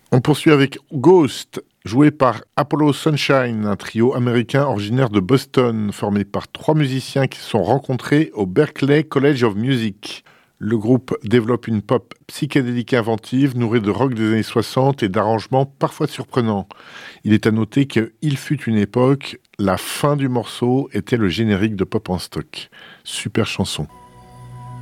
On poursuit avec Ghost, joué par Apollo Sunshine, un trio américain originaire de Boston, formé par 3 musiciens qui se sont rencontrés au Berklee College of Music. Le groupe développe une pop psychédélique inventive, nourrie de rock des années 60 et d'arrangements parfois surprenants. Il est à noter qu'il fut une époque, la fin du morceau était le générique de Pop en stock. Super chanson.